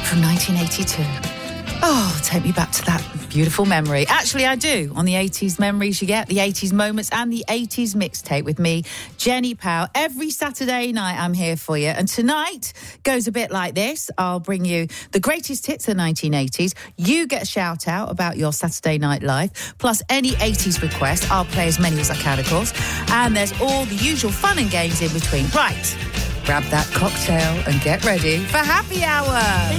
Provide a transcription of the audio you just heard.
from 1982. Oh, take me back to that beautiful memory. Actually, I do. On the 80s memories you get, the 80s moments and the 80s mixtape with me, Jenny Powell. Every Saturday night I'm here for you. And tonight goes a bit like this. I'll bring you the greatest hits of the 1980s. You get a shout out about your Saturday night life. Plus any 80s request. I'll play as many as I can, of course. And there's all the usual fun and games in between. Right, grab that cocktail and get ready for Happy Hour.